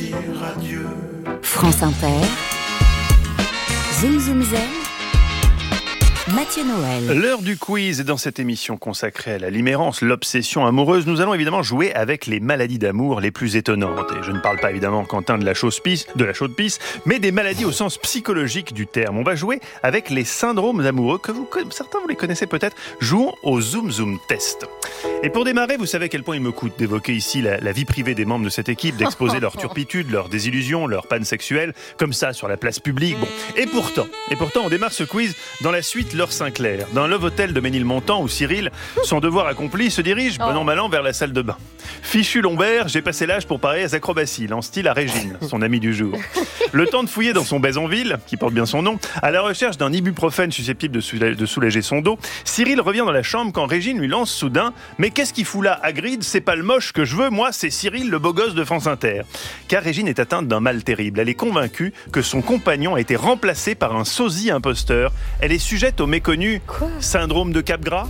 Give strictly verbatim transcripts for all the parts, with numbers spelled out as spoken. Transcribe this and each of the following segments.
adieu. France Inter, Zoom Zoom Zen, Mathieu Noël. L'heure du quiz. Dans cette émission consacrée à la limérance, l'obsession amoureuse, nous allons évidemment jouer avec les maladies d'amour les plus étonnantes. Et je ne parle pas évidemment, Quentin, de la chaude-pisse, de la chaude-pisse, mais des maladies au sens psychologique du terme. On va jouer avec les syndromes amoureux, que vous, certains vous les connaissez peut-être. Jouons au Zoom Zoom Test. Et pour démarrer, vous savez à quel point il me coûte d'évoquer ici la, la vie privée des membres de cette équipe, d'exposer leur turpitude, leurs désillusions, leurs pannes sexuelles, comme ça, sur la place publique. Bon. Et pourtant, et pourtant, on démarre ce quiz dans la suite Laure Sinclair, d'un Love Hotel de Ménilmontant où Cyril, son devoir accompli, se dirige, bon an mal an, vers la salle de bain. Fichu Lombert, j'ai passé l'âge pour parer à acrobaties, en style à Régine, son amie du jour. Le temps de fouiller dans son baisonville, qui porte bien son nom, à la recherche d'un ibuprofène susceptible de, soula- de soulager son dos, Cyril revient dans la chambre quand Régine lui lance soudain « Mais qu'est-ce qu'il fout là, Hagrid ? C'est pas le moche que je veux, moi, c'est Cyril, le beau gosse de France Inter. » Car Régine est atteinte d'un mal terrible. Elle est convaincue que son compagnon a été remplacé par un sosie imposteur. Elle est sujette au méconnu Quoi ? syndrome de Capgras,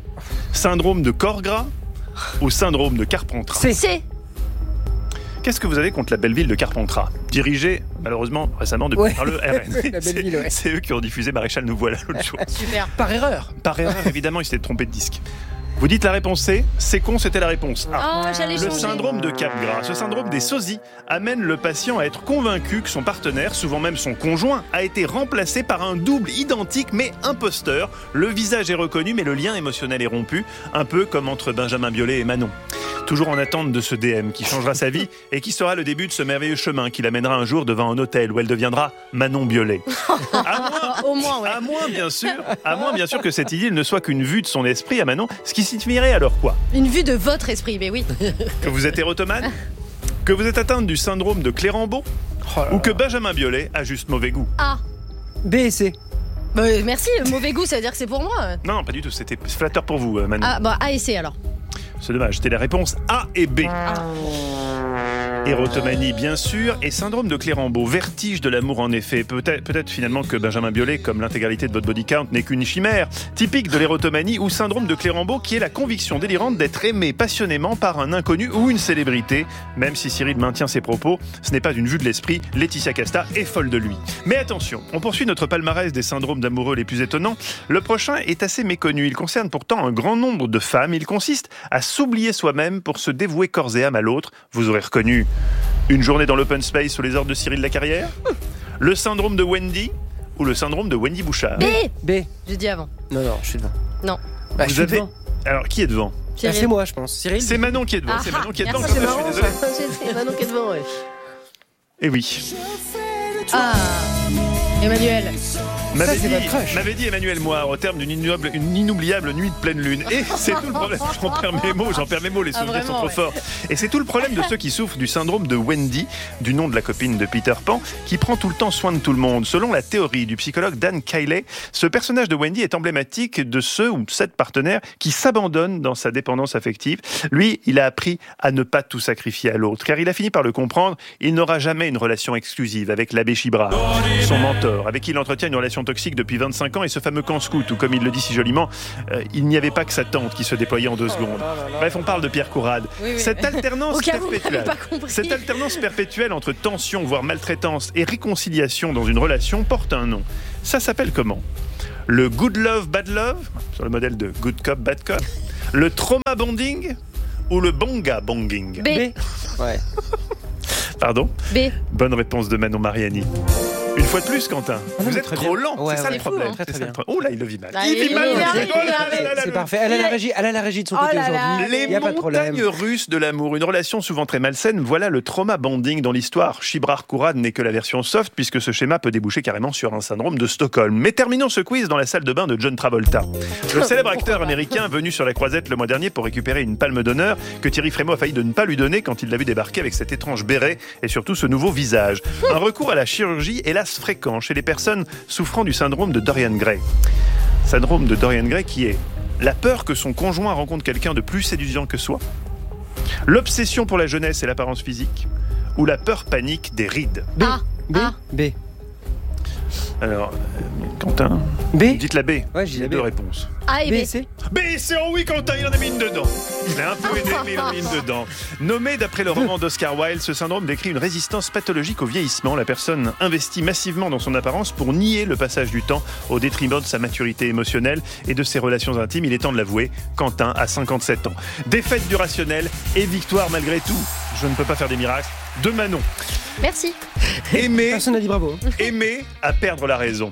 syndrome de corps gras ou syndrome de Carpentras. C'est. C'est. Qu'est-ce que vous avez contre la belle ville de Carpentras, dirigée malheureusement récemment depuis Ouais. par le R N? La belle c'est, ville, ouais. c'est eux qui ont diffusé Maréchal nous voilà l'autre jour. Super. Par erreur. Par erreur, évidemment, ils s'étaient trompés de disque. Vous dites la réponse C, c'est con, c'était la réponse A. Oh, j'allais Le changer. syndrome de Capgras, ce syndrome des sosies, amène le patient à être convaincu que son partenaire, souvent même son conjoint, a été remplacé par un double identique mais imposteur. Le visage est reconnu mais le lien émotionnel est rompu, un peu comme entre Benjamin Biolay et Manon. Toujours en attente de ce D M qui changera sa vie et qui sera le début de ce merveilleux chemin qui l'amènera un jour devant un hôtel où elle deviendra Manon Biolay. À moins, Au moins, ouais. à moins bien sûr, à moins bien sûr que cette idylle ne soit qu'une vue de son esprit à Manon, ce qui signifierait alors quoi ? Une vue de votre esprit, mais oui. Que vous êtes érotomane ? Que vous êtes atteinte du syndrome de Clérambault ? Oh là Ou là. que Benjamin Biolay a juste mauvais goût ? Ah. B et C. Bah, merci, mauvais goût, ça veut dire que c'est pour moi. Non, non, pas du tout, c'était flatteur pour vous, euh, Manon. Ah, bah, A et C alors. C'est dommage, c'était la réponse A et B. Érotomanie, bien sûr, et syndrome de Clérambault, vertige de l'amour en effet. Peut-être, peut-être finalement que Benjamin Biolay, comme l'intégralité de votre body count, n'est qu'une chimère, typique de l'érotomanie ou syndrome de Clérambault, qui est la conviction délirante d'être aimé passionnément par un inconnu ou une célébrité. Même si Cyril maintient ses propos, ce n'est pas une vue de l'esprit, Laetitia Casta est folle de lui. Mais attention, on poursuit notre palmarès des syndromes d'amoureux les plus étonnants. Le prochain est assez méconnu, il concerne pourtant un grand nombre de femmes. Il consiste à s'oublier soi-même pour se dévouer corps et âme à l'autre. Vous aurez reconnu une journée dans l'open space sous les ordres de Cyril Lacarrière, le syndrome de Wendy ou le syndrome de Wendy Bouchard. B. B. J'ai dit avant. Non, non, je suis devant. Non. Bah, je Vous suis avez... devant. Alors, qui est devant ? Ah, Cyril. c'est moi, je pense. Cyril. C'est Manon qui est devant. Ah, c'est Manon qui est devant. merci. Je suis désolé. C'est Manon qui est devant, ouais. Et oui. Ah. Emmanuel. M'avait c'est dit, votre crush. m'avait dit Emmanuel Moire au terme d'une inoubliable, une inoubliable nuit de pleine lune. Et c'est tout le problème. J'en perds mes mots, j'en perds mes mots, les Ah, souvenirs sont vraiment, trop ouais. forts. Et c'est tout le problème de ceux qui souffrent du syndrome de Wendy, du nom de la copine de Peter Pan, qui prend tout le temps soin de tout le monde. Selon la théorie du psychologue Dan Kiley, ce personnage de Wendy est emblématique de ceux ou cette partenaire qui s'abandonnent dans sa dépendance affective. Lui, il a appris à ne pas tout sacrifier à l'autre, car il a fini par le comprendre. Il n'aura jamais une relation exclusive avec l'abbé Chibrard, son mentor, avec qui il entretient une relation toxique depuis vingt-cinq ans, et ce fameux camp scout, où comme il le dit si joliment, euh, il n'y avait pas que sa tante qui se déployait en deux secondes. Bref, on parle de Pierre Courade. Oui, oui. Cette alternance Au cas où vous n'avez perpétuelle, pas compris. cette alternance perpétuelle entre tension, voire maltraitance, et réconciliation dans une relation porte un nom. Ça s'appelle comment ? Le good love, bad love, sur le modèle de good cop, bad cop. Le trauma bonding ou le bonga bonging. B. Ouais. Pardon ? B. Bonne réponse de Manon Mariani. Une fois de plus, Quentin, Ah non, vous mais êtes très trop bien. lent, Ouais, c'est ça ouais. le problème. C'est fou, hein. C'est Très ça le bien. problème. Oh là, il le vit mal. Là, il il- vit mal. il le est truc. Oh là là là là C'est là. parfait. Elle a Il la est- régie, elle a la régie de son Oh côté là là. aujourd'hui. Les Il y a pas de problème. montagnes russes de l'amour, une relation souvent très malsaine, voilà le trauma bonding dans l'histoire. Chibrard-Courade n'est que la version soft, puisque ce schéma peut déboucher carrément sur un syndrome de Stockholm. Mais terminons ce quiz dans la salle de bain de John Travolta. Le célèbre acteur américain venu sur la croisette le mois dernier pour récupérer une palme d'honneur que Thierry Frémaux a failli de ne pas lui donner quand il l'a vu débarquer avec cet étrange béret et surtout ce nouveau visage. Un recours à la chirurgie, hélas fréquent chez les personnes souffrant du syndrome de Dorian Gray. Syndrome de Dorian Gray qui est la peur que son conjoint rencontre quelqu'un de plus séduisant que soi, l'obsession pour la jeunesse et l'apparence physique, ou la peur panique des rides. B. A. B. A. B. Alors, euh, Quentin, B. dites la B. Ouais, j'ai Il y a la B. deux réponses. A et B B. et C. B et C, oh oui, Quentin, il en a mis une dedans. Je l'ai un peu aidé, mais il en a mis une dedans. Nommé d'après le roman d'Oscar Wilde, ce syndrome décrit une résistance pathologique au vieillissement. La personne investit massivement dans son apparence pour nier le passage du temps au détriment de sa maturité émotionnelle et de ses relations intimes. Il est temps de l'avouer, Quentin a cinquante-sept ans. Défaite du rationnel et victoire malgré tout. Je ne peux pas faire des miracles. De Manon. Merci. Aimer, Personne n'a dit bravo. aimer à perdre la raison.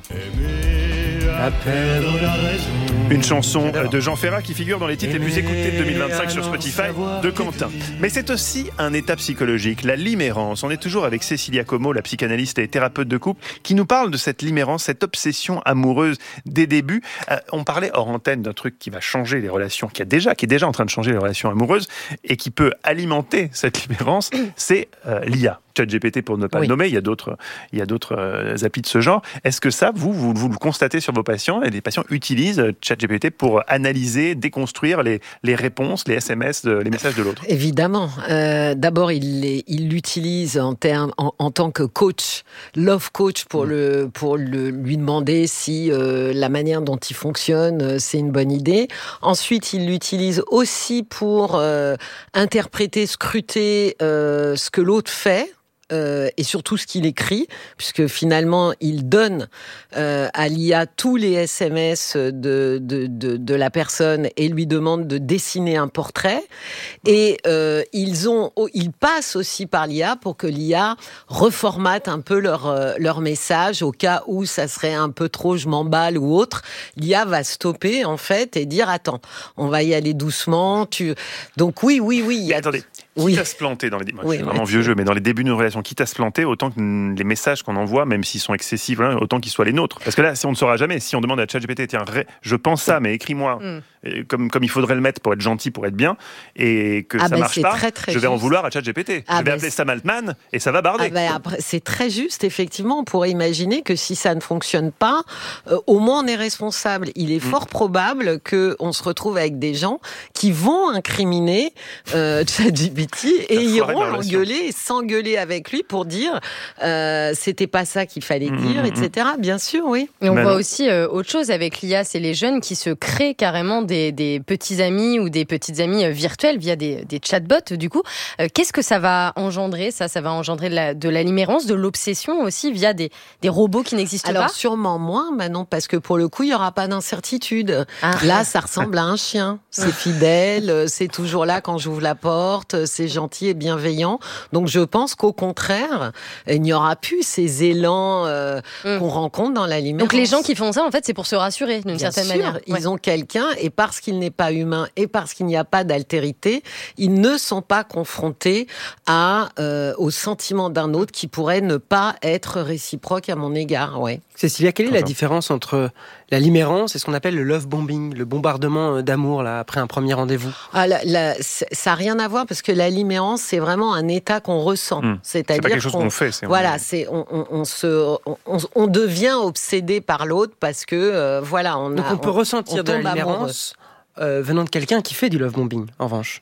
À perdre la raison. Une chanson J'adore. de Jean Ferrat qui figure dans les titres les plus écoutés de deux mille vingt-cinq sur Spotify de Quentin. Mais c'est aussi un état psychologique, la limérance. On est toujours avec Cécilia Como, la psychanalyste et thérapeute de couple, qui nous parle de cette limérance, cette obsession amoureuse des débuts. Euh, on parlait hors antenne d'un truc qui va changer les relations, qui, a déjà, qui est déjà en train de changer les relations amoureuses et qui peut alimenter cette limérance, c'est euh, l'I A. ChatGPT pour ne pas Oui. le nommer, il y a d'autres, il y a d'autres euh, applis de ce genre. Est-ce que ça, vous, vous, vous le constatez sur vos patients et les patients utilisent ChatGPT pour analyser, déconstruire les, les réponses, les S M S, de, les messages de l'autre? Évidemment. Euh, d'abord, il les- il l'utilise en, termes, en, en tant que coach, love coach, pour, Mmh. le, pour le, lui demander si euh, la manière dont il fonctionne, euh, c'est une bonne idée. Ensuite, il l'utilise aussi pour euh, interpréter, scruter euh, ce que l'autre fait. Euh, et surtout ce qu'il écrit, puisque finalement il donne euh, à l'I A tous les S M S de, de, de, de la personne et lui demande de dessiner un portrait. Et euh, ils ont, ils passent aussi par l'I A pour que l'I A reformate un peu leur euh, leur message au cas où ça serait un peu trop je m'emballe ou autre. L'I A va stopper en fait et dire attends, on va y aller doucement. Tu donc oui oui oui. il y Mais a- attendez, Oui. quitte à se planter dans les, moi, Oui, je suis vraiment ouais. vieux jeu, mais dans les débuts d'une relation, quitte à se planter, autant que mm, les messages qu'on envoie, même s'ils sont excessifs, hein, autant qu'ils soient les nôtres. Parce que là, si on ne saura jamais, si on demande à ChatGPT, tiens, ré- je pense ça, mais écris-moi Mm. et comme comme il faudrait le mettre pour être gentil, pour être bien, et que Ah ça ben, marche c'est pas, très, très je vais en juste. vouloir à ChatGPT. Ah je vais ben, appeler c'est- Sam Altman et ça va barder. Ah ben après, c'est très juste, effectivement. On pourrait imaginer que si ça ne fonctionne pas, euh, au moins on est responsable. Il est Mm. fort probable qu'on se retrouve avec des gens qui vont incriminer euh, ChatGPT et foirer iront ma relation. l'engueuler et s'engueuler avec lui pour dire euh, c'était pas ça qu'il fallait Mm, dire, mm, et cetera. Bien sûr, oui. Et on Mais voit non. aussi euh, autre chose avec l'I A, c'est les jeunes qui se créent carrément des, des petits amis ou des petites amies euh, virtuelles via des, des chatbots. Du coup, Euh, qu'est-ce que ça va engendrer? Ça, ça va engendrer de la, de la limérance, de l'obsession aussi via des, des robots qui n'existent Alors pas. sûrement moins, Manon, parce que pour le coup, il y aura pas d'incertitude. Ah. Là, ça ressemble à un chien. C'est fidèle, euh, c'est toujours là quand j'ouvre la porte, euh, c'est gentil et bienveillant. Donc je pense qu'au contraire, il n'y aura plus ces élans euh, Mm. qu'on rencontre dans la limite. Donc les gens qui font ça, en fait, c'est pour se rassurer d'une Bien certaine sûr, manière. ils Ouais. ont quelqu'un, et parce qu'il n'est pas humain et parce qu'il n'y a pas d'altérité, ils ne sont pas confrontés à, euh, au sentiment d'un autre qui pourrait ne pas être réciproque à mon égard. Ouais. Cécilia, quelle est la Quentin. différence entre la limérance et ce qu'on appelle le love bombing, le bombardement d'amour là après un premier rendez-vous? Ah, la- la- c'est- ça n'a rien à voir parce que la limérance, c'est vraiment un état qu'on ressent. Mm. C'est C'est-à-dire pas quelque chose qu'on qu'on fait. c'est- voilà, c'est on, on, on se on, on- on devient obsédé par l'autre parce que euh, voilà, on Donc a on peut on- ressentir on de la tombe limérance euh, venant de quelqu'un qui fait du love bombing, en revanche.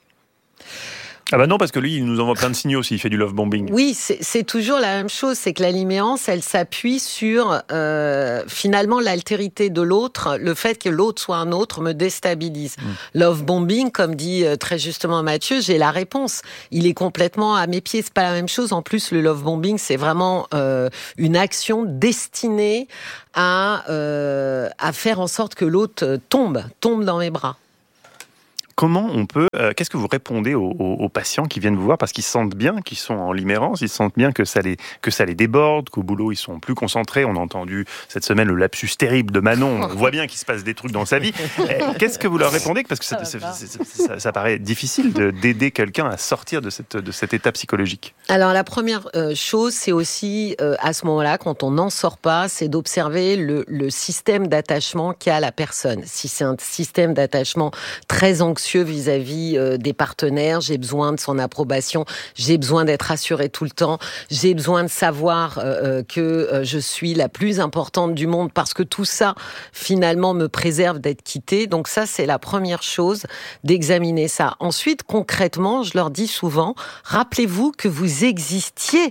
Ah bah non, parce que lui, il nous envoie plein de signaux s'il fait du love bombing. Oui, c'est c'est toujours la même chose. C'est que la liméance, elle s'appuie sur euh, finalement l'altérité de l'autre. Le fait que l'autre soit un autre me déstabilise. Mm. Love bombing, comme dit euh, très justement Mathieu, j'ai la réponse. Il est complètement à mes pieds. C'est pas la même chose. En plus, le love bombing, c'est vraiment euh, une action destinée à euh, à faire en sorte que l'autre tombe, tombe dans mes bras. Comment on peut, euh, qu'est-ce que vous répondez aux, aux- aux patients qui viennent vous voir parce qu'ils sentent bien qu'ils sont en limérance, ils sentent bien que ça les que ça les déborde, qu'au boulot ils sont plus concentrés. On a entendu cette semaine le lapsus terrible de Manon. On voit bien qu'il se passe des trucs dans sa vie. Eh, Qu'est-ce que vous leur répondez? Parce que ça, c'est- c'est- c'est- ça, ça paraît difficile de- d'aider quelqu'un à sortir de cette de cet état psychologique. Alors la première euh, chose, c'est aussi euh, à ce moment-là, quand on n'en sort pas, c'est d'observer le, le système d'attachement qu'a la personne. Si c'est un système d'attachement très anxieux vis-à-vis euh, des partenaires, j'ai besoin de son approbation, j'ai besoin d'être assurée tout le temps, j'ai besoin de savoir euh, euh, que euh, je suis la plus importante du monde parce que tout ça, finalement, me préserve d'être quittée. Donc ça, c'est la première chose, d'examiner ça. Ensuite, concrètement, je leur dis souvent, rappelez-vous que vous existiez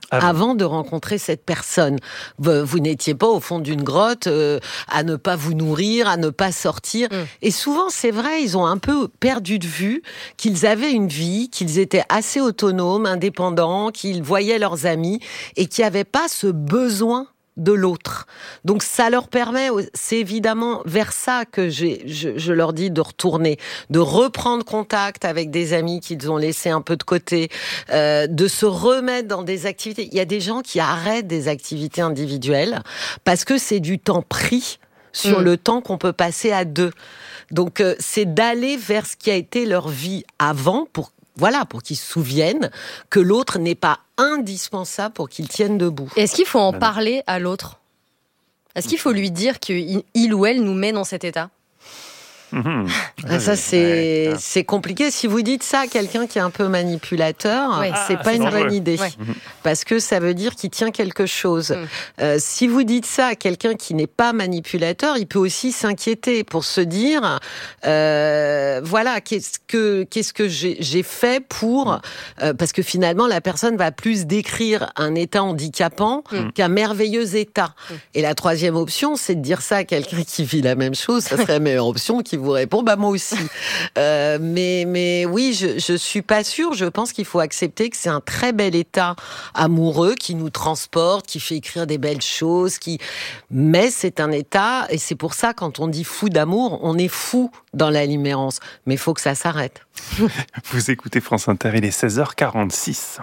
Avant. avant de rencontrer cette personne. Vous, vous n'étiez pas au fond d'une grotte euh, à ne pas vous nourrir, à ne pas sortir. Mm. Et souvent, c'est vrai, ils ont un peu perdu de vue qu'ils avaient une vie, qu'ils étaient assez autonomes, indépendants, qu'ils voyaient leurs amis et qu'il n'y avait pas ce besoin de l'autre. Donc ça leur permet, c'est évidemment vers ça que j'ai, je, je leur dis de retourner, de reprendre contact avec des amis qu'ils ont laissés un peu de côté, euh, de se remettre dans des activités. Il y a des gens qui arrêtent des activités individuelles parce que c'est du temps pris sur mmh. le temps qu'on peut passer à deux. Donc euh, c'est d'aller vers ce qui a été leur vie avant pour Voilà, pour qu'ils se souviennent que l'autre n'est pas indispensable pour qu'ils tiennent debout. Est-ce qu'il faut en parler à l'autre ? Est-ce qu'il faut lui dire qu'il ou elle nous met dans cet état ? Mmh. Ah, ça c'est ouais. c'est compliqué. Si vous dites ça à quelqu'un qui est un peu manipulateur, ouais. c'est ah, pas c'est une dangereux. bonne idée, ouais. parce que ça veut dire qu'il tient quelque chose. Mmh. Euh, si vous dites ça à quelqu'un qui n'est pas manipulateur, il peut aussi s'inquiéter pour se dire, euh, voilà, qu'est-ce que qu'est-ce que j'ai, j'ai fait pour, euh, parce que finalement la personne va plus décrire un état handicapant mmh. qu'un merveilleux état. Mmh. Et la troisième option, c'est de dire ça à quelqu'un qui vit la même chose. Ça serait la meilleure option. Qui vous répond, bah moi aussi. euh, mais mais oui, je je suis pas sûre. Je pense qu'il faut accepter que c'est un très bel état amoureux qui nous transporte, qui fait écrire des belles choses, qui. Mais c'est un état et c'est pour ça quand on dit fou d'amour, on est fou dans la limerence. Mais il faut que ça s'arrête. Vous écoutez France Inter, il est seize heures quarante-six.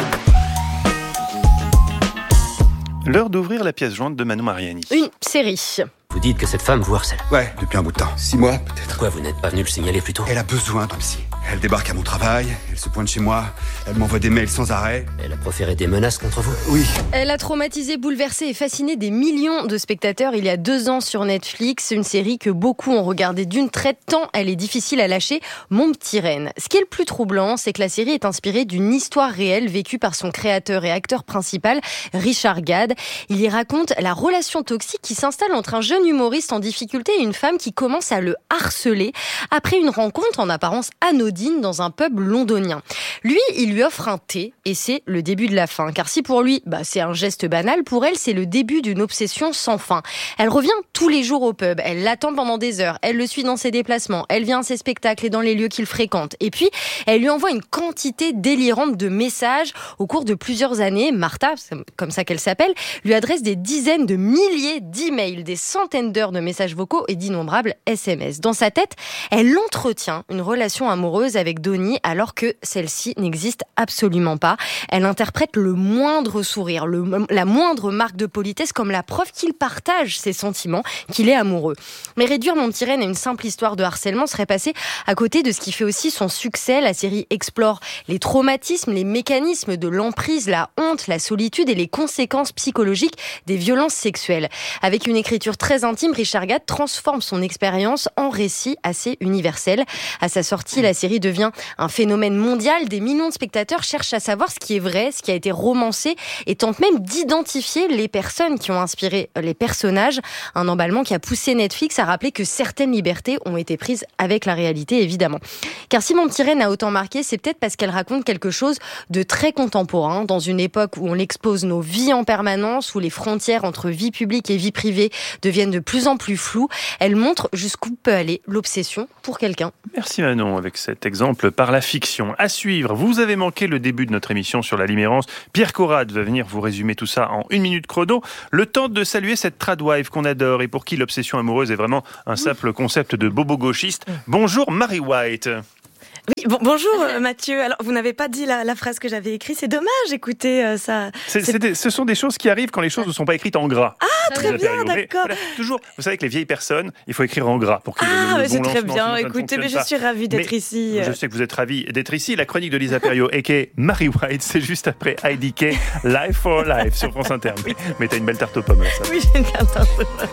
L'heure d'ouvrir la pièce jointe de Manon Mariani. Une série. Vous dites que cette femme vous harcèle ? Ouais, depuis un bout de temps. Six mois, peut-être. Pourquoi vous n'êtes pas venu le signaler plus tôt ? Elle a besoin d'un psy. Elle débarque à mon travail, elle se pointe chez moi, elle m'envoie des mails sans arrêt. Elle a proféré des menaces contre vous ? Oui. Elle a traumatisé, bouleversé et fasciné des millions de spectateurs il y a deux ans sur Netflix. Une série que beaucoup ont regardée d'une traite tant elle est difficile à lâcher, Mon petit renne. Ce qui est le plus troublant, c'est que la série est inspirée d'une histoire réelle vécue par son créateur et acteur principal, Richard Gad. Il y raconte la relation toxique qui s'installe entre un jeune humoriste en difficulté et une femme qui commence à le harceler après une rencontre en apparence anodine dans un pub londonien. Lui, il lui offre un thé et c'est le début de la fin. Car si pour lui, bah, c'est un geste banal, pour elle, c'est le début d'une obsession sans fin. Elle revient tous les jours au pub, elle l'attend pendant des heures, elle le suit dans ses déplacements, elle vient à ses spectacles et dans les lieux qu'il fréquente. Et puis, elle lui envoie une quantité délirante de messages. Au cours de plusieurs années, Martha, c'est comme ça qu'elle s'appelle, lui adresse des dizaines de milliers d'emails, des centaines d'heures de messages vocaux et d'innombrables S M S. Dans sa tête, elle entretient une relation amoureuse avec Donnie alors que celle-ci n'existe absolument pas. Elle interprète le moindre sourire, le, la moindre marque de politesse comme la preuve qu'il partage ses sentiments, qu'il est amoureux. Mais réduire Mon petit renne à une simple histoire de harcèlement serait passer à côté de ce qui fait aussi son succès. La série explore les traumatismes, les mécanismes de l'emprise, la honte, la solitude et les conséquences psychologiques des violences sexuelles. Avec une écriture très intime, Richard Gad transforme son expérience en récit assez universel. À sa sortie, la série devient un phénomène mondial. Des millions de spectateurs cherchent à savoir ce qui est vrai, ce qui a été romancé et tentent même d'identifier les personnes qui ont inspiré les personnages. Un emballement qui a poussé Netflix à rappeler que certaines libertés ont été prises avec la réalité, évidemment. Car si Mon petit renne a autant marqué, c'est peut-être parce qu'elle raconte quelque chose de très contemporain, dans une époque où on expose nos vies en permanence, où les frontières entre vie publique et vie privée deviennent de plus en plus floues. Elle montre jusqu'où peut aller l'obsession pour quelqu'un. Merci Manon, avec cet exemple par la fiction. À suivre, vous avez manqué le début de notre émission sur la limerence. Pierre Corrade va venir vous résumer tout ça en une minute chrono. Le temps de saluer cette tradwife qu'on adore et pour qui l'obsession amoureuse est vraiment un simple concept de bobo gauchiste. Bonjour Marie White. Oui, bon, bonjour Mathieu. Alors, vous n'avez pas dit la, la phrase que j'avais écrite. C'est dommage, écoutez, euh, ça... C'est, c'est des, ce sont des choses qui arrivent quand les choses ne sont pas écrites en gras. Ah, très bien, d'accord. Voilà, toujours, vous savez que les vieilles personnes, il faut écrire en gras pour que ah, le, le bon c'est très bien. Écoutez, mais je suis ravie d'être mais ici. Je sais que vous êtes ravie d'être ici. La chronique de Lisa Perriot, a k a. Marie White, c'est juste après I D K, Life for Life sur France Inter. Oui. Mais t'as une belle tarte aux pommes là, ça. Oui, j'ai une tarte aux pommes.